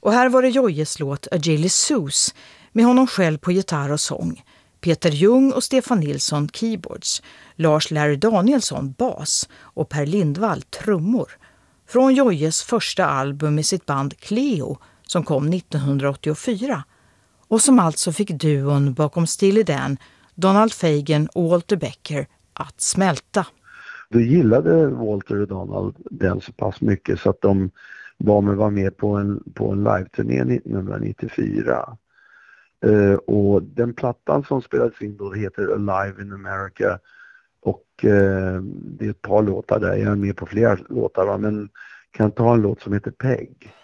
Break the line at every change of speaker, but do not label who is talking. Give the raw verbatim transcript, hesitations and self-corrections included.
Och här var det Joyes låt A Jilly Sus med honom själv på gitarr och sång, Peter Jung och Stefan Nilsson keyboards, Lars Larry Danielsson bas och Per Lindvall trummor. Från Joyes första album med sitt band Cleo som kom nittonhundraåttiofyra och som alltså fick duon bakom Steely Dan, Donald Fagen och Walter Becker att smälta.
Då gillade Walter och Donald den så pass mycket så att de var med, var med på en, på en live-turné nittonhundranittiofyra. Uh, och den plattan som spelades in då heter Alive in America och uh, det är ett par låtar där, jag är med på flera låtar va? Men kan ta en låt som heter Peg.